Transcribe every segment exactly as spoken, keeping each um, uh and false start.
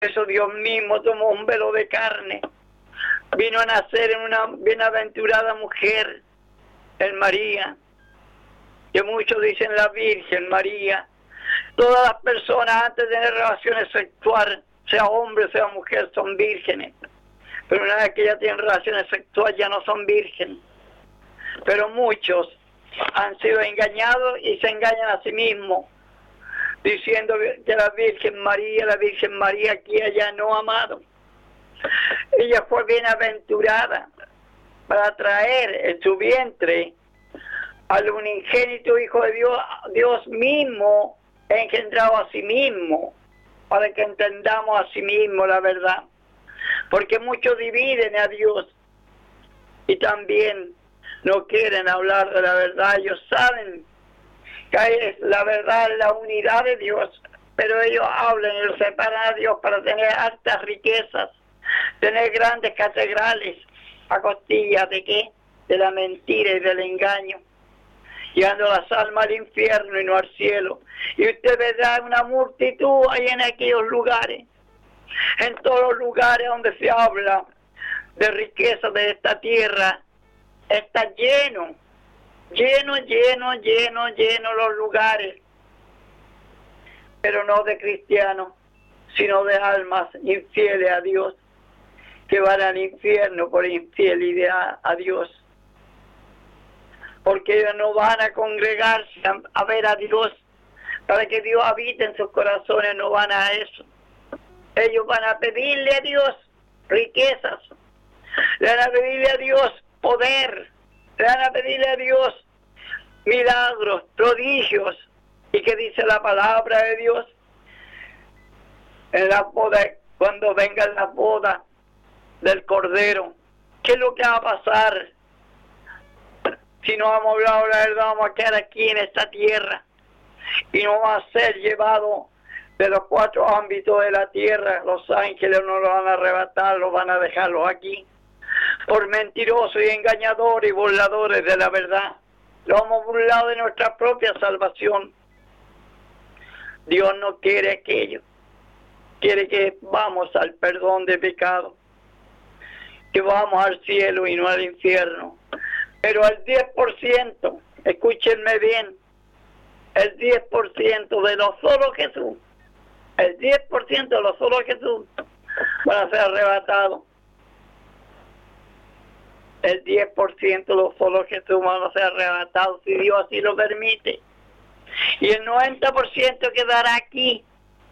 eso Dios mismo tomó un velo de carne, vino a nacer en una bienaventurada mujer, en María, que muchos dicen la Virgen María. Todas las personas antes de tener relaciones sexuales, sea hombre, sea mujer, son vírgenes. Pero una vez que ya tienen relaciones sexuales ya no son vírgenes. Pero muchos han sido engañados y se engañan a sí mismos, diciendo que la Virgen María, la Virgen María aquí y allá no, amado. Ella fue bienaventurada para traer en su vientre al unigénito Hijo de Dios, Dios mismo engendrado a sí mismo, para que entendamos a sí mismo la verdad. Porque muchos dividen a Dios y también no quieren hablar de la verdad. Ellos saben que es la verdad, la unidad de Dios, pero ellos hablan y lo separan a Dios para tener altas riquezas, tener grandes catedrales a costillas de qué, de la mentira y del engaño, llevando las almas al infierno y no al cielo. Y usted verá una multitud ahí en aquellos lugares, en todos los lugares donde se habla de riqueza de esta tierra, está lleno, lleno, lleno, lleno, lleno los lugares, pero no de cristianos, sino de almas infieles a Dios, que van al infierno por infidelidad a Dios. Porque ellos no van a congregarse a, a ver a Dios, para que Dios habite en sus corazones, no van a eso. Ellos van a pedirle a Dios riquezas, le van a pedirle a Dios poder, le van a pedirle a Dios milagros, prodigios. ¿Y qué dice la palabra de Dios? En la boda, cuando venga la boda del Cordero, ¿qué es lo que va a pasar? Si no hemos hablado la verdad, vamos a quedar aquí en esta tierra y no va a ser llevado de los cuatro ámbitos de la tierra. Los ángeles no lo van a arrebatar, lo van a dejarlos aquí por mentirosos y engañadores y burladores de la verdad. Lo hemos burlado de nuestra propia salvación. Dios no quiere aquello, quiere que vamos al perdón de pecado, que vamos al cielo y no al infierno. Pero el diez por ciento, escúchenme bien, el diez por ciento de los solo Jesús, el diez por ciento de los solo Jesús van a ser arrebatados. El diez por ciento de los solo Jesús van a ser arrebatados si Dios así lo permite. Y el noventa por ciento quedará aquí.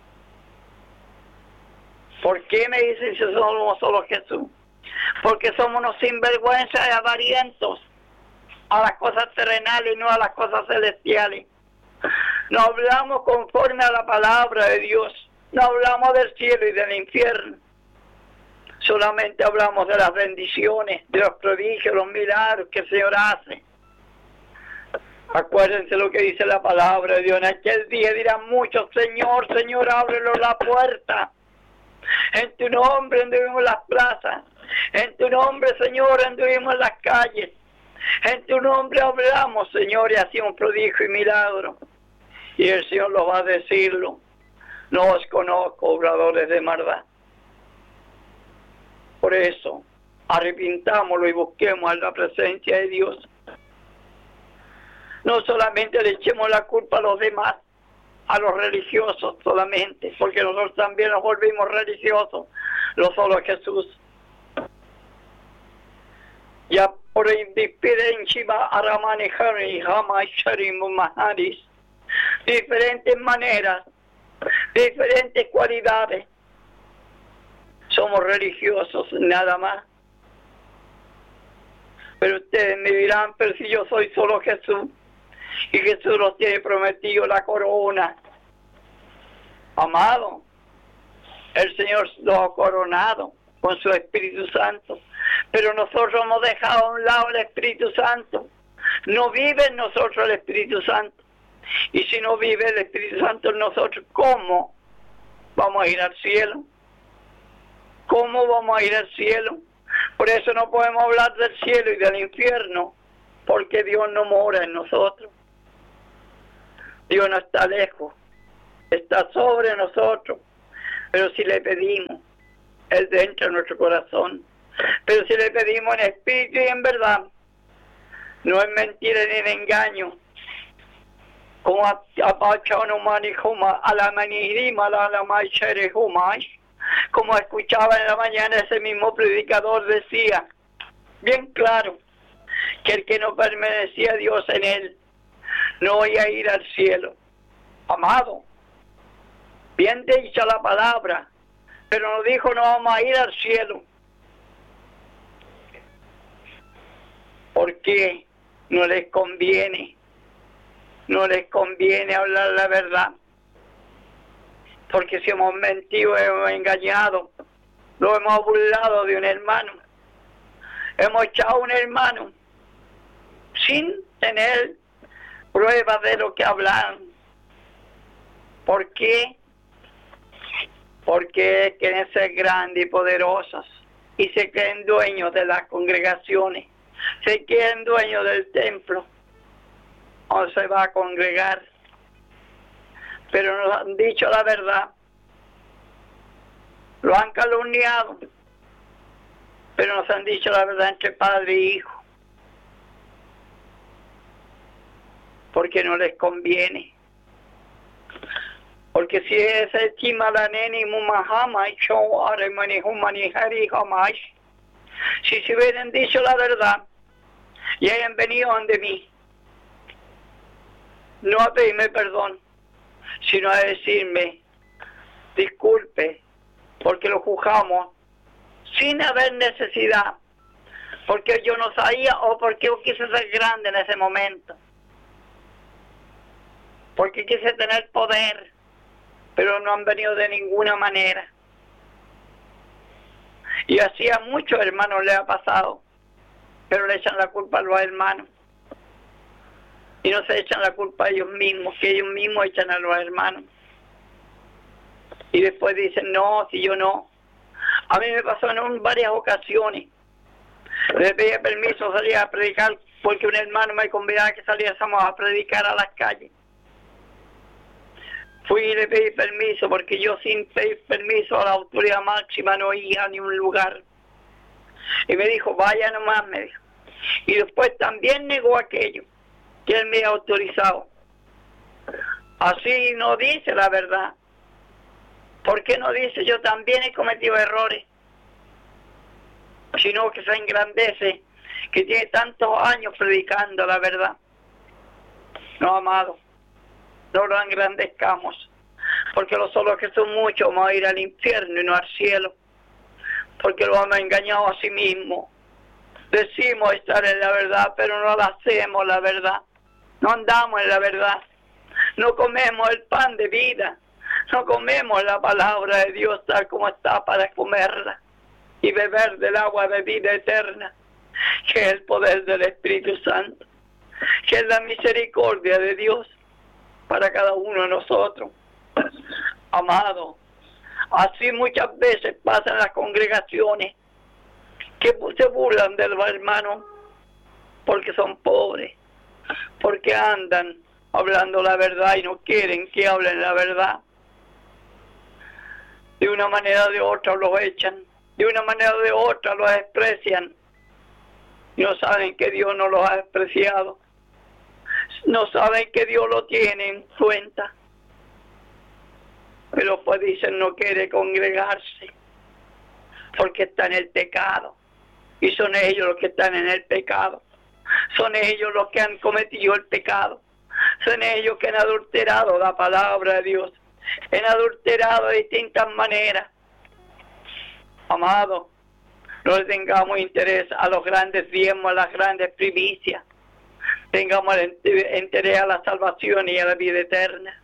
¿Por qué me dicen si somos solo Jesús? Porque somos unos sinvergüenzas y avarientos a las cosas terrenales y no a las cosas celestiales. No hablamos conforme a la palabra de Dios. No hablamos del cielo y del infierno. Solamente hablamos de las bendiciones, de los prodigios, los milagros que el Señor hace. Acuérdense lo que dice la palabra de Dios. En aquel día dirán muchos: Señor, Señor, ábrenos la puerta. En tu nombre anduvimos en las plazas. En tu nombre, Señor, anduvimos en las calles. En tu nombre hablamos, Señor, y hacíamos prodigio y milagro. Y el Señor los va a decirlo: no os conozco, obradores de maldad. Por eso, arrepintámoslo y busquemos a la presencia de Dios. No solamente le echemos la culpa a los demás, a los religiosos solamente, porque nosotros también nos volvimos religiosos, lo solo a Jesús. Ya por diferentes maneras, diferentes cualidades. Somos religiosos, nada más. Pero ustedes me dirán: pero si yo soy solo Jesús, y Jesús nos tiene prometido la corona. Amado, el Señor los ha coronado con su Espíritu Santo, pero nosotros hemos dejado a un lado el Espíritu Santo. No vive en nosotros el Espíritu Santo. Y si no vive el Espíritu Santo en nosotros, ¿cómo vamos a ir al cielo? ¿Cómo vamos a ir al cielo? Por eso no podemos hablar del cielo y del infierno, porque Dios no mora en nosotros. Dios no está lejos, está sobre nosotros. Pero si le pedimos, Él dentro de nuestro corazón. Pero si le pedimos en espíritu y en verdad, no es mentira ni en engaño, como a la manirima, la la maichere humay, como escuchaba en la mañana ese mismo predicador decía, bien claro, que el que no permanecía Dios en él, no iba a ir al cielo. Amado, bien dicha la palabra, pero nos dijo no vamos a ir al cielo. ¿Por qué? No les conviene. No les conviene hablar la verdad. Porque si hemos mentido, hemos engañado, lo hemos burlado de un hermano, hemos echado a un hermano sin tener pruebas de lo que hablan. ¿Por qué? Porque quieren ser grandes y poderosos y se creen dueños de las congregaciones, se creen dueños del templo, o se va a congregar. Pero nos han dicho la verdad, lo han calumniado, pero nos han dicho la verdad entre padre y hijo, porque no les conviene. Porque si es el chimalaneni mumahama y show aremani humani hari jamás, si se hubieran dicho la verdad y hayan venido ante mí, no a pedirme perdón, sino a decirme, disculpe, porque lo juzgamos sin haber necesidad, porque yo no sabía o porque yo quise ser grande en ese momento, porque quise tener poder, pero no han venido de ninguna manera. Y así a muchos hermanos les ha pasado, pero le echan la culpa a los hermanos. Y no se echan la culpa a ellos mismos, que ellos mismos echan a los hermanos. Y después dicen, no, si yo no. A mí me pasó en varias ocasiones. Le pedí permiso, salía a predicar, porque un hermano me convidaba que saliésemos a predicar a las calles. Fui y le pedí permiso, porque yo sin pedir permiso a la autoridad máxima no iba a ningún lugar. Y me dijo, vaya nomás, me dijo. Y después también negó aquello que él me ha autorizado. Así no dice la verdad. ¿Por qué no dice yo también he cometido errores? Sino que se engrandece, que tiene tantos años predicando la verdad. No, amado, no lo engrandezcamos, porque los solos que son muchos vamos a ir al infierno y no al cielo, porque lo hemos engañado a sí mismo. Decimos estar en la verdad, pero no la hacemos la verdad. No andamos en la verdad. No comemos el pan de vida. No comemos la palabra de Dios tal como está para comerla y beber del agua de vida eterna, que es el poder del Espíritu Santo, que es la misericordia de Dios para cada uno de nosotros. Amado, así muchas veces pasan las congregaciones que se burlan de los hermanos porque son pobres, porque andan hablando la verdad y no quieren que hablen la verdad. De una manera o de otra los echan, de una manera o de otra los desprecian. Y no saben que Dios no los ha despreciado. No saben que Dios lo tiene en cuenta. Pero pues dicen no quiere congregarse porque está en el pecado. Y son ellos los que están en el pecado. Son ellos los que han cometido el pecado. Son ellos que han adulterado la palabra de Dios. Han adulterado de distintas maneras. Amado, no le tengamos interés a los grandes diezmos, a las grandes primicias. Tengamos interés a la salvación y a la vida eterna.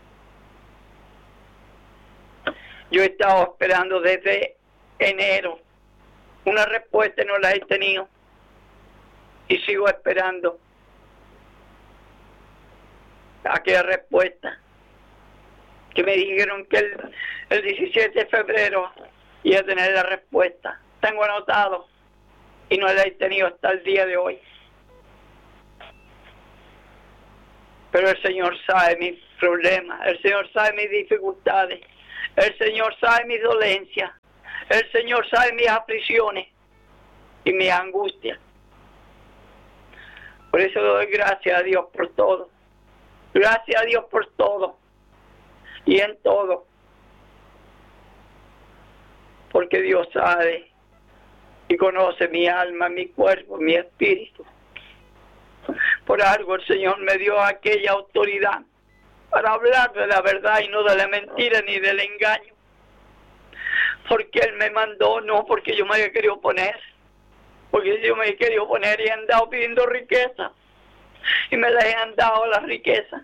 Yo he estado esperando desde enero una respuesta y no la he tenido. Y sigo esperando aquella respuesta. Que me dijeron que el, el diecisiete de febrero iba a tener la respuesta. Tengo anotado y no la he tenido hasta el día de hoy. Pero el Señor sabe mis problemas, el Señor sabe mis dificultades, El Señor sabe mis dolencias. El Señor sabe mis aflicciones y mis angustias. Por eso doy gracias a Dios por todo. Gracias a Dios por todo. Y en todo. Porque Dios sabe y conoce mi alma, mi cuerpo, mi espíritu. Por algo el Señor me dio aquella autoridad para hablar de la verdad y no de la mentira ni del engaño. Porque Él me mandó, no porque yo me haya querido poner. Porque yo me he querido poner y he andado pidiendo riqueza. Y me las he andado las riquezas.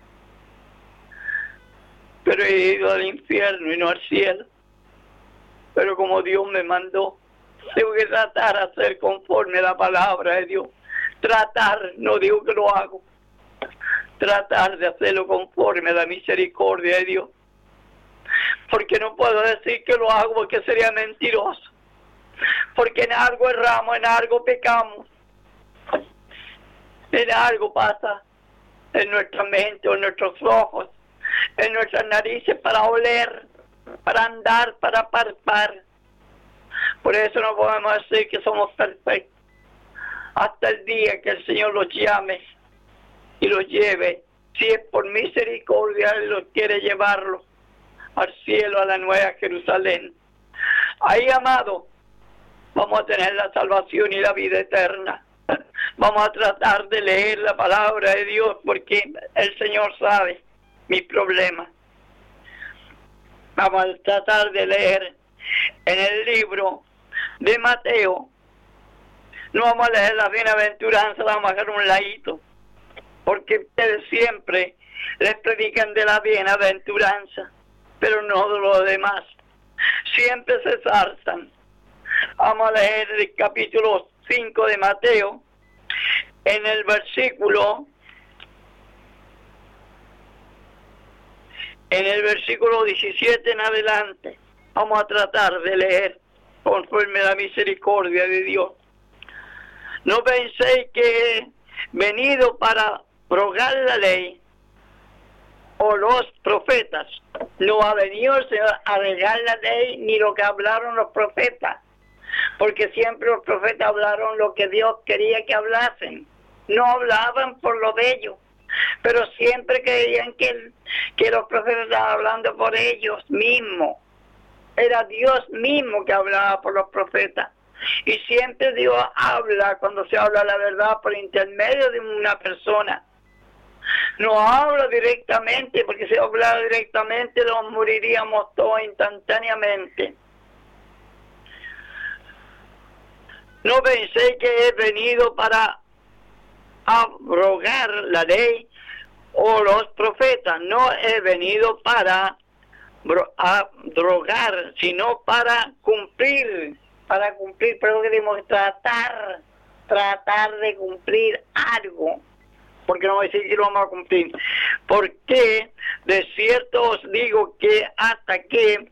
Pero he ido al infierno y no al cielo. Pero como Dios me mandó, tengo que tratar de hacer conforme a la palabra de Dios. Tratar, no digo que lo hago. Tratar de hacerlo conforme a la misericordia de Dios. Porque no puedo decir que lo hago porque sería mentiroso. Porque en algo erramos, en algo pecamos. En algo pasa en nuestra mente o en nuestros ojos, en nuestras narices para oler, para andar, para palpar. Por eso no podemos decir que somos perfectos. Hasta el día que el Señor los llame y los lleve, si es por misericordia, Él los quiere llevarlos al cielo, a la nueva Jerusalén. Ahí, amado, vamos a tener la salvación y la vida eterna. Vamos a tratar de leer la palabra de Dios porque el Señor sabe mis problemas. Vamos a tratar de leer en el libro de Mateo. No vamos a leer la bienaventuranza, vamos a hacer un ladito. Porque ustedes siempre les predican de la bienaventuranza, pero no de lo demás. Siempre se zarzan. Vamos a leer el capítulo cinco de Mateo, en el versículo, en el versículo diecisiete en adelante. Vamos a tratar de leer conforme a la misericordia de Dios. No penséis que he venido para abrogar la ley o los profetas. No ha venido el Señor a abrogar la ley ni lo que hablaron los profetas. Porque siempre los profetas hablaron lo que Dios quería que hablasen. No hablaban por lo de ellos. Pero siempre creían que, el, que los profetas estaban hablando por ellos mismos. Era Dios mismo que hablaba por los profetas. Y siempre Dios habla cuando se habla la verdad por intermedio de una persona. No habla directamente, porque si hablara directamente nos moriríamos todos instantáneamente. No penséis que he venido para abrogar la ley o los profetas. No he venido para abrogar, sino para cumplir. Para cumplir, pero queremos tratar, tratar de cumplir algo. Porque no voy a decir que lo vamos a cumplir. Porque de cierto os digo que hasta que,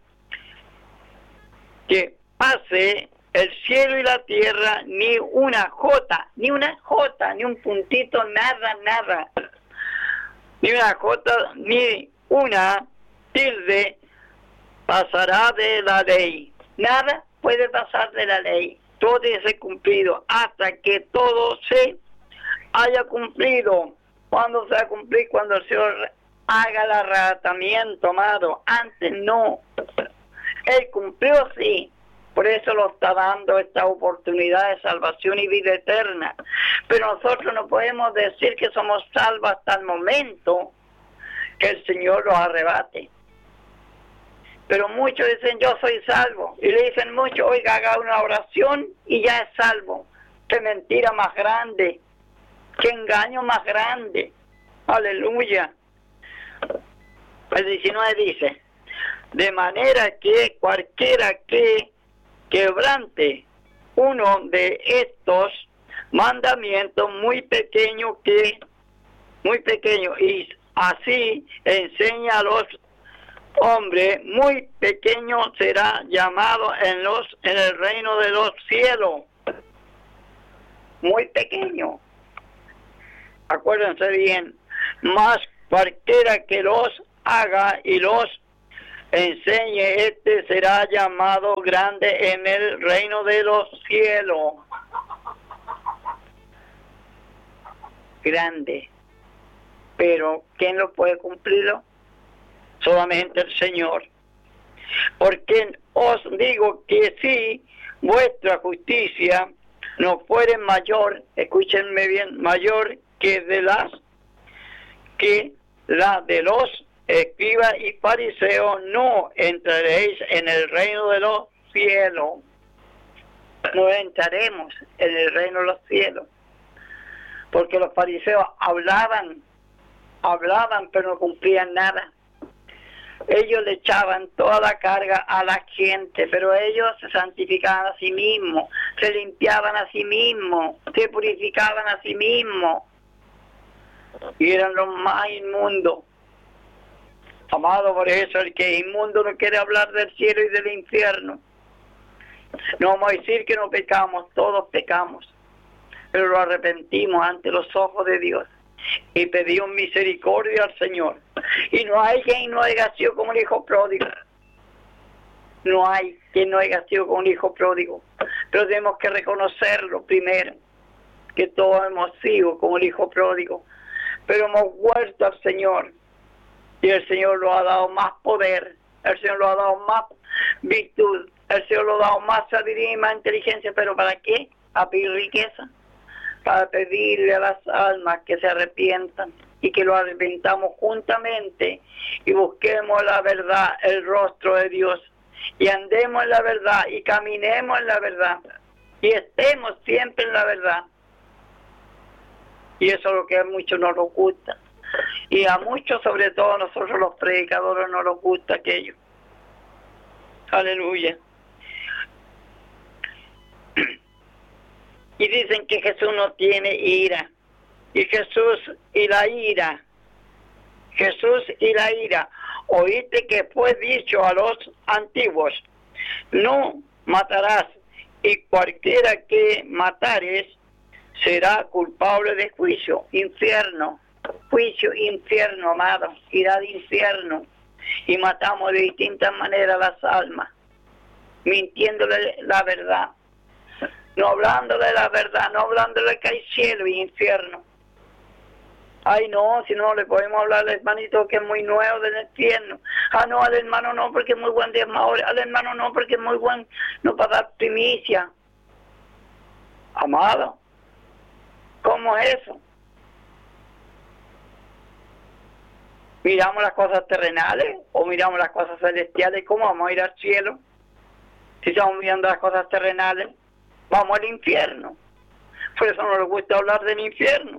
que pase el cielo y la tierra, ni una jota, ni una jota, ni un puntito, nada, nada. Ni una jota, ni una tilde pasará de la ley. Nada puede pasar de la ley. Todo debe ser cumplido hasta que todo se haya cumplido. ¿Cuándo se va a cumplir? Cuando el Señor haga el arrebatamiento, amado. Antes no. Él cumplió, sí. Por eso lo está dando esta oportunidad de salvación y vida eterna. Pero nosotros no podemos decir que somos salvos hasta el momento que el Señor los arrebate. Pero muchos dicen, yo soy salvo. Y le dicen mucho, oiga, haga una oración y ya es salvo. Qué mentira más grande. Qué engaño más grande. Aleluya. El diecinueve dice, de manera que cualquiera que quebrante uno de estos mandamientos muy pequeño que muy pequeño y así enseña a los hombres, muy pequeño será llamado en los en el reino de los cielos. Muy pequeño. Acuérdense bien, más cualquiera que los haga y los enseñe, este será llamado grande en el reino de los cielos. Grande. Pero ¿quién lo puede cumplirlo? Solamente el Señor. Porque os digo que si vuestra justicia no fuere mayor, escúchenme bien, mayor que de las que la de los escribas y fariseos, no entraréis en el reino de los cielos. No entraremos en el reino de los cielos. Porque los fariseos hablaban, hablaban, pero no cumplían nada. Ellos le echaban toda la carga a la gente, pero ellos se santificaban a sí mismos, se limpiaban a sí mismos, se purificaban a sí mismos. Y eran los más inmundos. Amado, por eso el que es inmundo no quiere hablar del cielo y del infierno. No vamos a decir que no pecamos, todos pecamos, pero lo arrepentimos ante los ojos de Dios y pedimos misericordia al Señor. Y no hay quien no haya sido como el hijo pródigo. No hay quien no haya sido como un hijo pródigo. Pero tenemos que reconocerlo primero, que todos hemos sido como el hijo pródigo. Pero hemos vuelto al Señor. Y el Señor lo ha dado más poder. El Señor lo ha dado más virtud. El Señor lo ha dado más sabiduría y más inteligencia. ¿Pero para qué? ¿A pedir riqueza? Para pedirle a las almas que se arrepientan y que lo arrepentamos juntamente y busquemos la verdad, el rostro de Dios, y andemos en la verdad y caminemos en la verdad y estemos siempre en la verdad. Y eso es lo que a muchos no nos gusta, y a muchos, sobre todo a nosotros los predicadores, no nos gusta aquello. Aleluya. Y dicen que Jesús no tiene ira. Y Jesús y la ira. Jesús y la ira. Oíste que fue dicho a los antiguos: no matarás, y cualquiera que matares será culpable de juicio, infierno. Juicio, infierno, amado. Irá de infierno. Y matamos de distintas maneras las almas, mintiéndole la verdad. No hablándole la verdad, no hablándole que hay cielo y infierno. Ay, no, si no le podemos hablar al hermanito que es muy nuevo del infierno. Ah, no, al hermano no, porque es muy buen diezmador. Al hermano no, porque es muy buen, no para dar primicia. Amado, ¿cómo es eso? ¿Miramos las cosas terrenales o miramos las cosas celestiales? ¿Cómo vamos a ir al cielo si estamos mirando las cosas terrenales? Vamos al infierno. Por eso no les gusta hablar del infierno.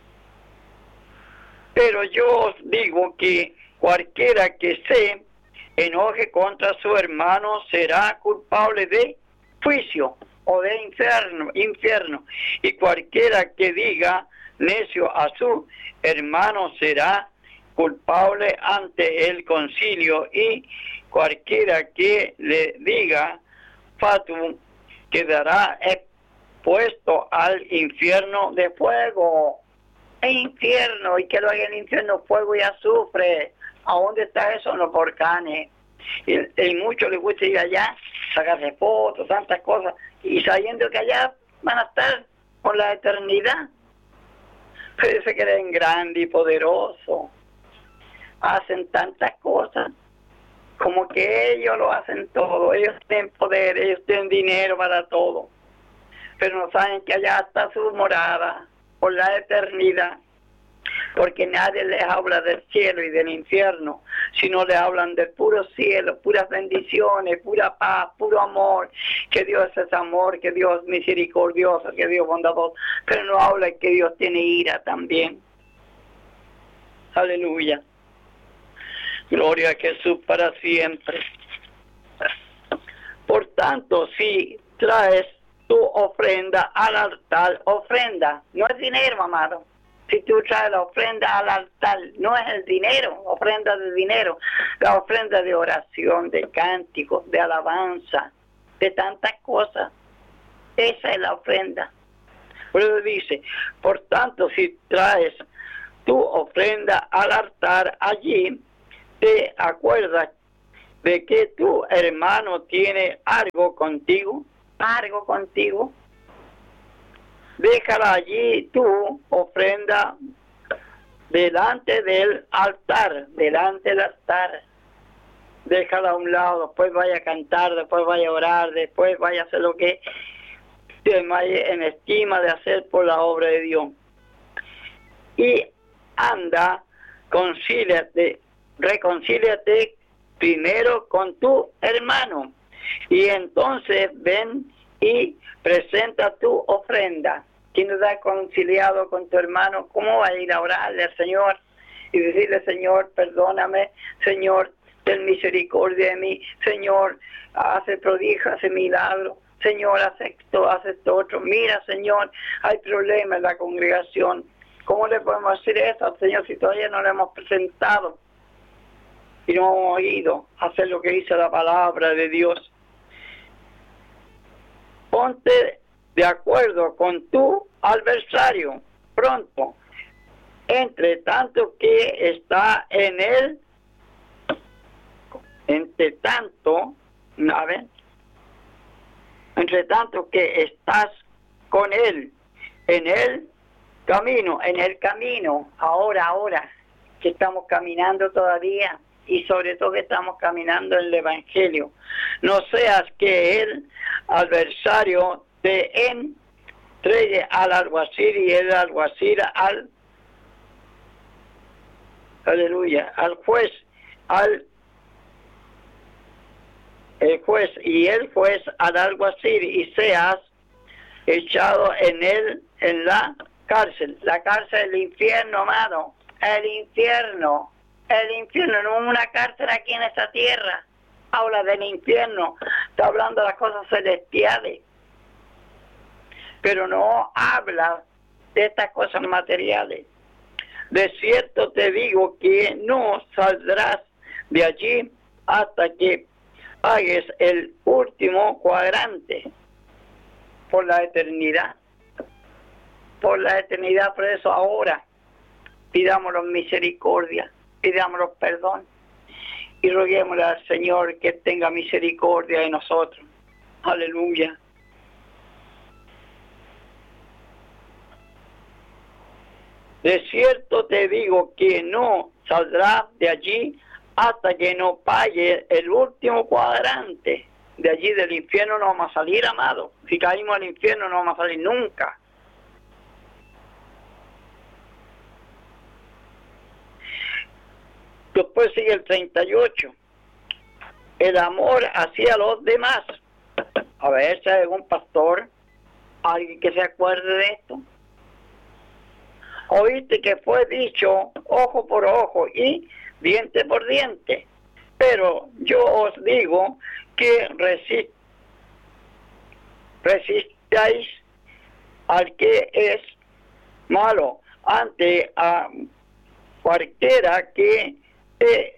Pero yo os digo que cualquiera que se enoje contra su hermano será culpable de juicio o de infierno, infierno. Y cualquiera que diga necio a su hermano será culpable ante el concilio. Y cualquiera que le diga fatum quedará expuesto al infierno de fuego. El infierno, y que lo haga el infierno, fuego y azufre. ¿A dónde está eso? En los volcanes. Y, y muchos les gusta ir allá, sacarse fotos, tantas cosas, y sabiendo que allá van a estar por la eternidad. Pero se creen grandes y poderosos. Hacen tantas cosas, como que ellos lo hacen todo. Ellos tienen poder, ellos tienen dinero para todo. Pero no saben que allá está su morada por la eternidad, porque nadie les habla del cielo y del infierno, sino les hablan del puro cielo, puras bendiciones, pura paz, puro amor, que Dios es amor, que Dios es misericordioso, que Dios es bondadoso, pero no habla que Dios tiene ira también. Aleluya. Gloria a Jesús para siempre. Por tanto, si traes tu ofrenda al altar, ofrenda, no es dinero, amado. Si tú traes la ofrenda al altar, no es el dinero, ofrenda de dinero, la ofrenda de oración, de cánticos, de alabanza, de tantas cosas. Esa es la ofrenda. Por eso dice, por tanto, si traes tu ofrenda al altar, allí te acuerdas de que tu hermano tiene algo contigo, algo contigo, déjala allí tu ofrenda delante del altar, delante del altar. Déjala a un lado, después vaya a cantar, después vaya a orar, después vaya a hacer lo que te vaya en estima de hacer por la obra de Dios. Y anda, concíliate, reconcíliate primero con tu hermano, y entonces ven y presenta tu ofrenda. Si no estás conciliado con tu hermano, ¿cómo va a ir a orarle al Señor y decirle: Señor, perdóname, Señor, ten misericordia de mí, Señor, hace prodigio, hace milagro, Señor, hace esto, hace esto otro, mira, Señor, hay problemas en la congregación? ¿Cómo le podemos decir eso al Señor si todavía no le hemos presentado y no hemos oído hacer lo que dice la palabra de Dios? Ponte de acuerdo con tu adversario pronto, entre tanto que está en él, entre tanto, a ver, entre tanto que estás con él, en el camino, en el camino, ahora, ahora, que estamos caminando todavía, y sobre todo que estamos caminando en el Evangelio. No seas que el adversario te entregue al alguacil y el alguacil al, aleluya, al juez, al el juez y el juez al alguacil, y seas echado en él en la cárcel. La cárcel del infierno, amado, el infierno. El infierno, no una cárcel aquí en esta tierra. Habla del infierno, está hablando de las cosas celestiales, pero no habla de estas cosas materiales. De cierto te digo que no saldrás de allí hasta que pagues el último cuadrante por la eternidad. Por la eternidad, por eso ahora pidámosle misericordia. Pidámosle perdón y roguémosle al Señor que tenga misericordia de nosotros. Aleluya. De cierto te digo que no saldrás de allí hasta que no pague el último cuadrante. De allí del infierno no vamos a salir, amado. Si caímos al infierno no vamos a salir nunca. Después sigue el treinta y ocho. El amor hacia los demás. A ver si hay algún pastor, alguien que se acuerde de esto. Oíste que fue dicho ojo por ojo y diente por diente. Pero yo os digo que resist, resistáis al que es malo, ante a cualquiera que te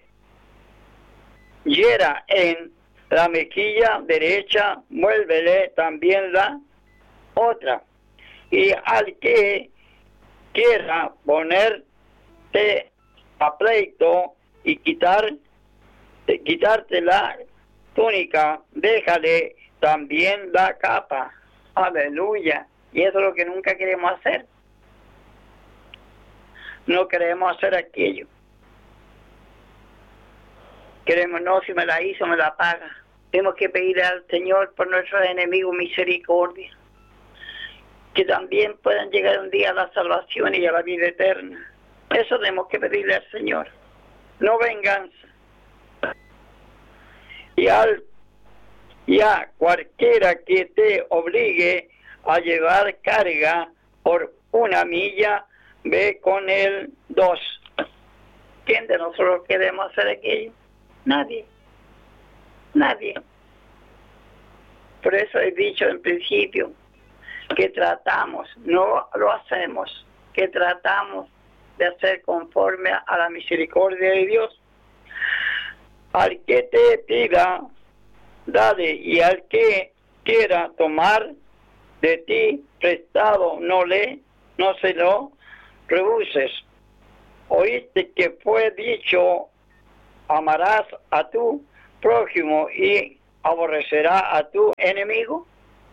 hiera en la mejilla derecha, muélvele también la otra. Y al que quiera ponerte a pleito y quitar, quitarte la túnica, déjale también la capa. Aleluya. Y eso es lo que nunca queremos hacer. No queremos hacer aquello. Queremos, no, si me la hizo, me la paga. Tenemos que pedir al Señor por nuestros enemigos misericordia, que también puedan llegar un día a la salvación y a la vida eterna. Eso tenemos que pedirle al Señor, no venganza. Y, al, y a cualquiera que te obligue a llevar carga por una milla, ve con él dos. ¿Quién de nosotros queremos hacer aquello? Nadie. Nadie. Por eso he dicho en principio que tratamos, no lo hacemos, que tratamos de hacer conforme a la misericordia de Dios. Al que te pida, dale, y al que quiera tomar de ti prestado, no le, no se lo rehuses. Oíste que fue dicho, amarás a tu prójimo y aborrecerá a tu enemigo.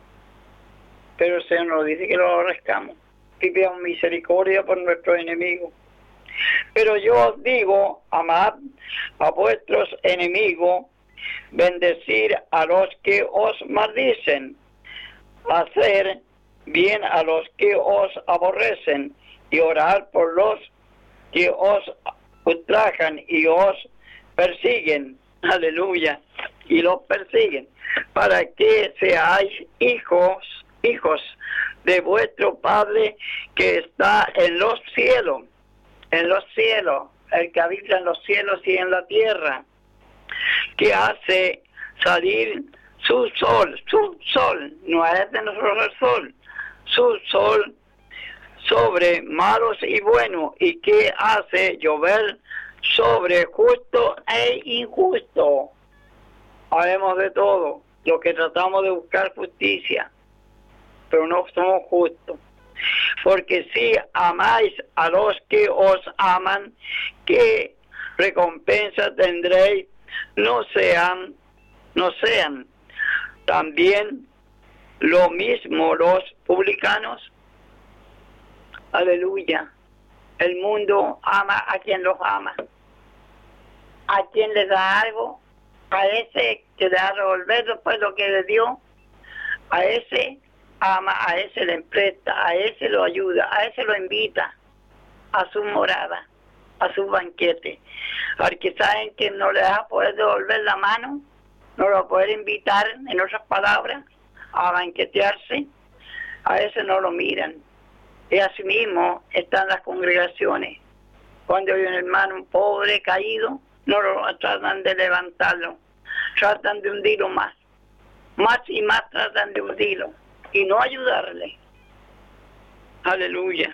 Pero el Señor nos dice que lo aborrezcamos, que pidamos misericordia por nuestros enemigos. Pero yo os digo, amad a vuestros enemigos, bendecir a los que os maldicen, hacer bien a los que os aborrecen, y orar por los que os ultrajan y os persiguen. Aleluya. Y los persiguen, para que seáis hijos, hijos de vuestro Padre que está en los cielos, en los cielos, el que habita en los cielos y en la tierra, que hace salir su sol, su sol, no es de nosotros el sol, su sol sobre malos y buenos, y que hace llover sobre justo e injusto. Habemos de todo, lo que tratamos de buscar justicia, pero no somos justos. Porque si amáis a los que os aman, ¿qué recompensa tendréis? No sean, no sean también lo mismo los publicanos. Aleluya. El mundo ama a quien los ama. A quien le da algo, a ese que le da a revolver después lo que le dio, a ese ama, a ese le presta, a ese lo ayuda, a ese lo invita a su morada, a su banquete. Al que saben que no le va a poder devolver la mano, no lo va a poder invitar, en otras palabras, a banquetearse, a ese no lo miran. Y así mismo están las congregaciones. Cuando hay un hermano pobre, caído, no lo tratan de levantarlo, tratan de hundirlo más. Más y más tratan de hundirlo y no ayudarle. Aleluya.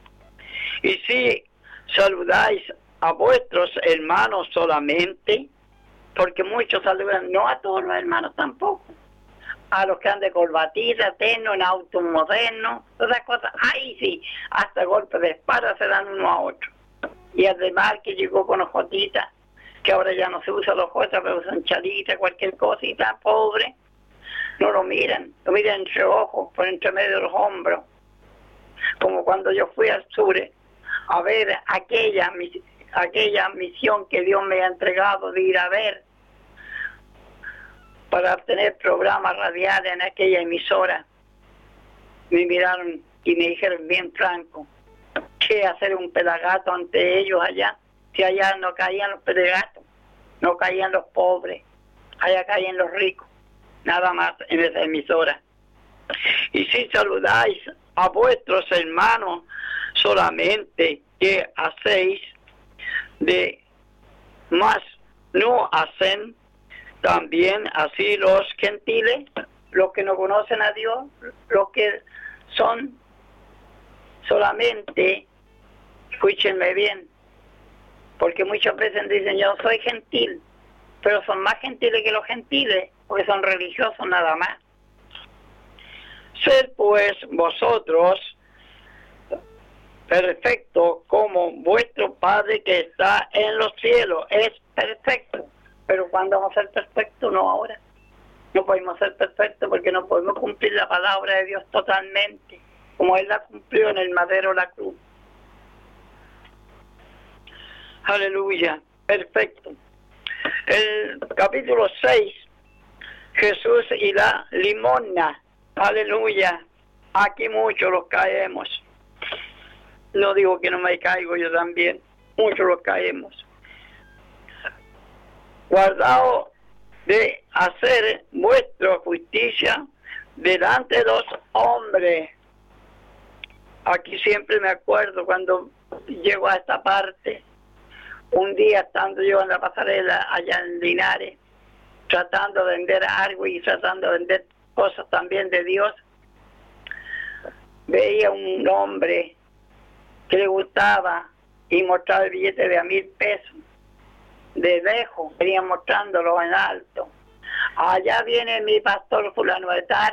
Y si saludáis a vuestros hermanos solamente, porque muchos saludan, no a todos los hermanos tampoco, a los que han de corbatita, terno, en autos modernos, todas esas cosas, ahí sí, hasta golpes de espada se dan uno a otro. Y además que llegó con ojotitas, que ahora ya no se usa los ojotas, pero usan chalitas, cualquier cosita, pobre, no lo miran, lo miran entre ojos, por entre medio de los hombros, como cuando yo fui al sur a ver aquella, aquella misión que Dios me ha entregado de ir a ver, para obtener programas radiales en aquella emisora. Me miraron y me dijeron bien franco, ¿qué hacer un pelagato ante ellos allá? Si allá no caían los pelagatos, no caían los pobres, allá caían los ricos, nada más en esa emisora. Y si saludáis a vuestros hermanos solamente, ¿qué hacéis? De más no hacen también así los gentiles, los que no conocen a Dios, los que son solamente, escúchenme bien, porque muchas veces dicen yo soy gentil, pero son más gentiles que los gentiles, porque son religiosos nada más. Sed pues vosotros perfectos como vuestro Padre que está en los cielos es perfecto. Pero cuando vamos a ser perfectos, no ahora. No podemos ser perfectos porque no podemos cumplir la palabra de Dios totalmente, como Él la cumplió en el madero de la cruz. Aleluya, perfecto. El capítulo seis, Jesús y la limosna. Aleluya, aquí muchos los caemos. No digo que no me caigo yo también, muchos los caemos. Guardaos de hacer vuestra justicia delante de los hombres. Aquí siempre me acuerdo cuando llego a esta parte, un día estando yo en la pasarela allá en Linares, tratando de vender algo y tratando de vender cosas también de Dios, veía un hombre que le gustaba y mostraba el billete de a mil pesos. De lejos, venía mostrándolo en alto. Allá viene mi pastor fulano de tal.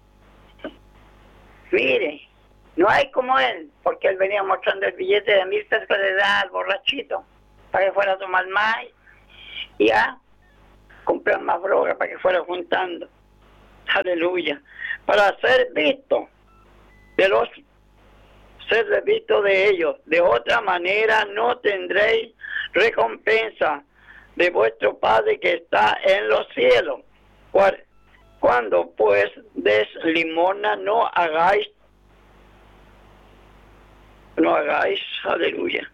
Mire, no hay como él, porque él venía mostrando el billete de mil pesos que le da al borrachito, para que fuera a tomar más. Y ya, comprar más droga para que fuera juntando. Aleluya. Para ser visto de los ser visto de ellos. De otra manera no tendréis recompensa de vuestro Padre que está en los cielos. Cuando pues des limosna, no hagáis, no hagáis, aleluya,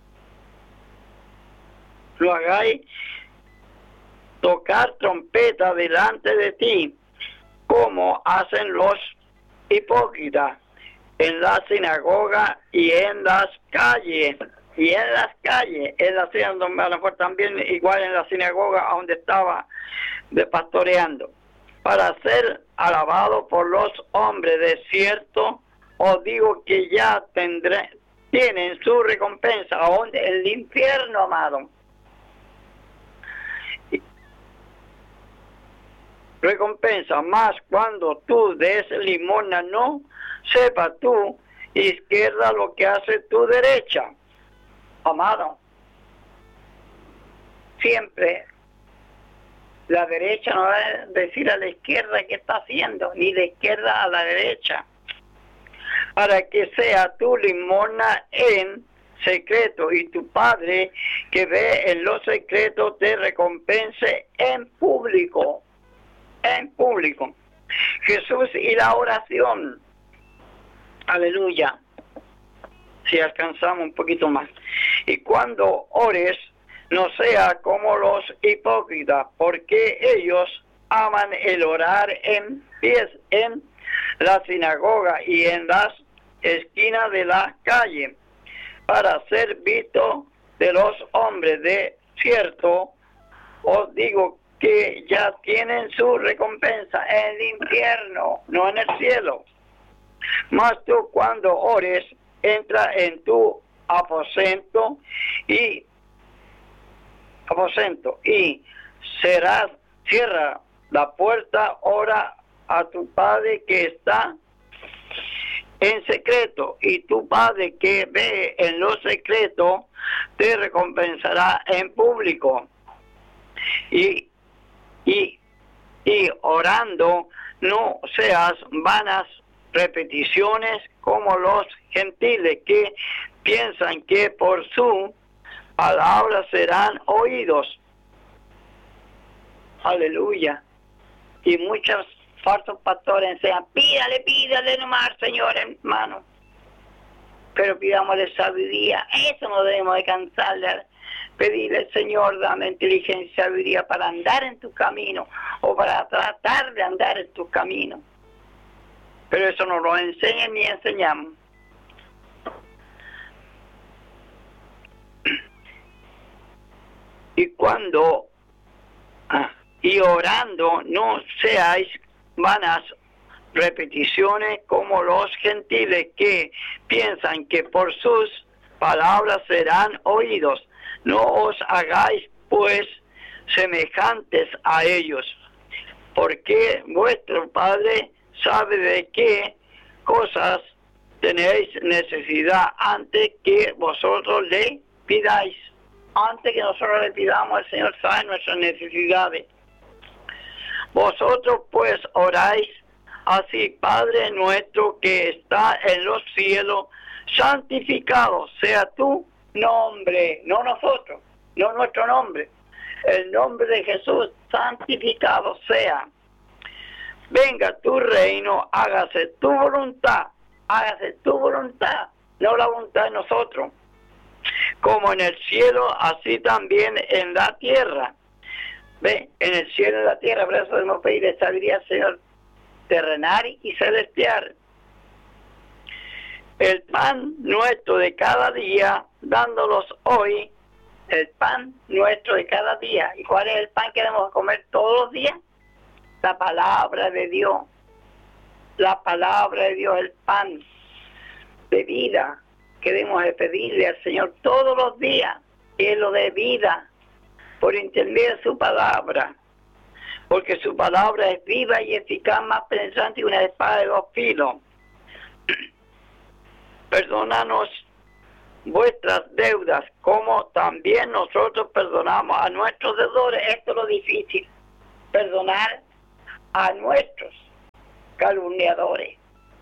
no hagáis tocar trompeta delante de ti, como hacen los hipócritas en la sinagoga y en las calles, y en las calles, en la sinagoga, a lo mejor también igual en la sinagoga donde estaba de pastoreando, para ser alabado por los hombres. De cierto os digo que ya tendré, tienen su recompensa, a donde el infierno, amado. Recompensa más cuando tú des limosna, no sepa tu izquierda lo que hace tu derecha. Amado, siempre la derecha no va a decir a la izquierda qué está haciendo, ni la izquierda a la derecha, para que sea tu limosna en secreto, y tu Padre que ve en lo secreto te recompense en público. En público. Jesús y la oración. Aleluya. Si alcanzamos un poquito más. Y cuando ores, no sea como los hipócritas, porque ellos aman el orar en pies en la sinagoga y en las esquinas de la calle, para ser visto de los hombres. De cierto os digo que ya tienen su recompensa en el infierno, no en el cielo. Mas tú, cuando ores, entra en tu aposento y aposento y serás, cierra la puerta, ora a tu Padre que está en secreto, y tu Padre que ve en lo secreto te recompensará en público. Y Y, y orando, no seas vanas repeticiones como los gentiles, que piensan que por su palabra serán oídos. Aleluya. Y muchos falsos pastores enseñan, pídale, pídale nomás, Señor, hermano. Pero pidámosle sabiduría. Eso no debemos de cansarle. Pedirle, Señor, dame inteligencia y sabiduría para andar en tu camino, o para tratar de andar en tu camino. Pero eso no lo enseñan ni enseñamos. Y cuando, y orando, no seáis vanas repeticiones como los gentiles, que piensan que por sus palabras serán oídos. No os hagáis, pues, semejantes a ellos, porque vuestro Padre sabe de qué cosas tenéis necesidad antes que vosotros le pidáis. Antes que nosotros le pidamos, el Señor sabe nuestras necesidades. Vosotros, pues, oráis así: Padre nuestro que está en los cielos, santificado sea tu nombre, no nosotros, no nuestro nombre, el nombre de Jesús, santificado sea. Venga tu reino, hágase tu voluntad, hágase tu voluntad, no la voluntad de nosotros, como en el cielo, así también en la tierra. Ve, en el cielo y en la tierra, por eso debemos pedir sabiduría al Señor, terrenal y celestial. El pan nuestro de cada día, dándolos hoy, el pan nuestro de cada día. ¿Y cuál es el pan que debemos comer todos los días? La palabra de Dios. La palabra de Dios, el pan de vida que debemos de pedirle al Señor todos los días, que lo de vida, por intermedio de su palabra. Porque su palabra es viva y eficaz, más penetrante que una espada de dos filos. Perdónanos vuestras deudas, como también nosotros perdonamos a nuestros deudores. Esto es lo difícil. perdonar a nuestros calumniadores.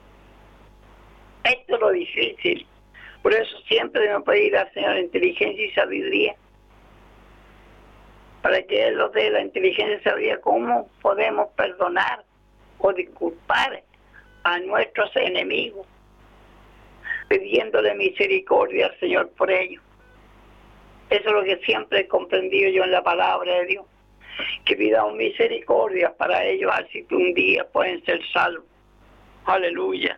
Esto es lo difícil. Por eso siempre debemos pedir al Señor inteligencia y sabiduría, para que Él nos dé la inteligencia y sabiduría cómo podemos perdonar o disculpar a nuestros enemigos, pidiéndole misericordia al Señor por ellos. Eso es lo que siempre he comprendido yo en la palabra de Dios, que pidamos misericordia para ellos, así que un día pueden ser salvos. Aleluya.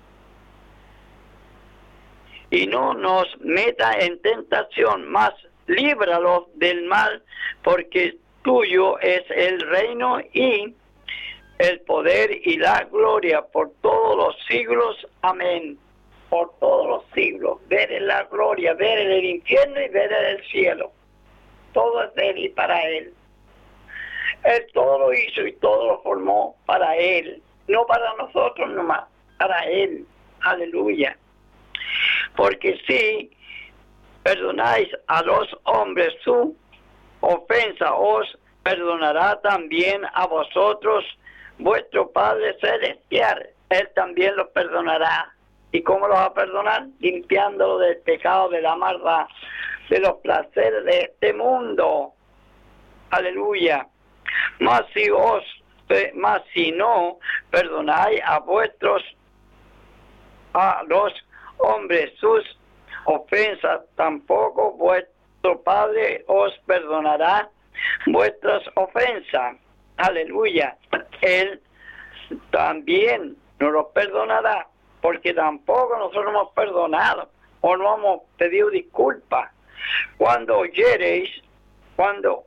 Y no nos meta en tentación, mas líbralos del mal, porque tuyo es el reino y el poder y la gloria por todos los siglos. Amén. Por todos los siglos. Ver en la gloria, ver en el infierno y ver en el cielo. Todo es de Él y para Él. Él todo lo hizo y todo lo formó para Él. No para nosotros nomás, para Él. Aleluya. Porque si perdonáis a los hombres su ofensa, os perdonará también a vosotros vuestro Padre Celestial. Él también los perdonará. ¿Y cómo los va a perdonar? Limpiándolo del pecado, de la maldad, de los placeres de este mundo. Aleluya. Mas si os, mas si no perdonáis a vuestros, a los hombres sus ofensas, tampoco vuestro Padre os perdonará vuestras ofensas. Aleluya. Él también nos los perdonará, porque tampoco nosotros hemos perdonado o no hemos pedido disculpas. Cuando oyereis, cuando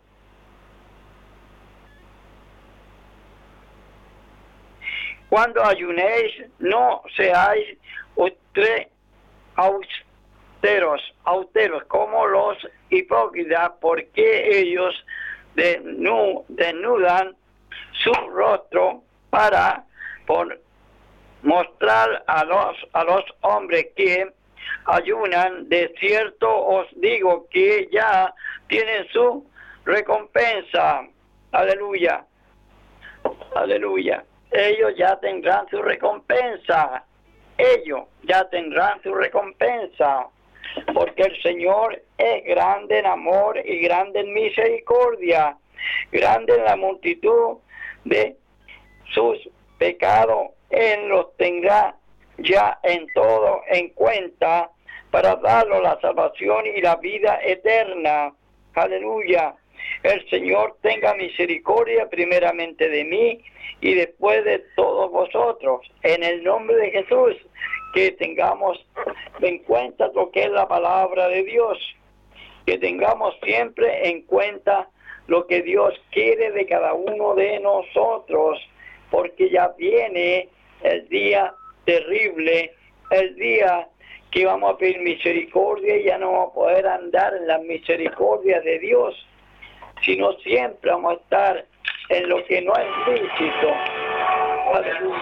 cuando ayunéis, no seáis ustedes austeros, austeros como los hipócritas, porque ellos desnudan su rostro para por mostrar a los a los hombres que ayunan. De cierto os digo que ya tienen su recompensa. Aleluya. Aleluya. Ellos ya tendrán su recompensa. Ellos ya tendrán su recompensa. Porque el Señor es grande en amor y grande en misericordia. Grande en la multitud de sus pecados. Él los tendrá ya en todo en cuenta para darnos la salvación y la vida eterna. Aleluya. El Señor tenga misericordia primeramente de mí y después de todos vosotros. En el nombre de Jesús, que tengamos en cuenta lo que es la palabra de Dios. Que tengamos siempre en cuenta lo que Dios quiere de cada uno de nosotros. Porque ya viene el día terrible, el día que vamos a pedir misericordia y ya no vamos a poder andar en la misericordia de Dios, sino siempre vamos a estar en lo que no es lícito. Aleluya.